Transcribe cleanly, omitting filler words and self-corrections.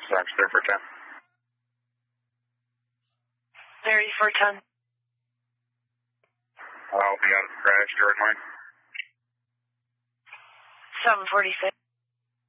Ox 3410. 3410. I'll be out of the crash, direct line. 746.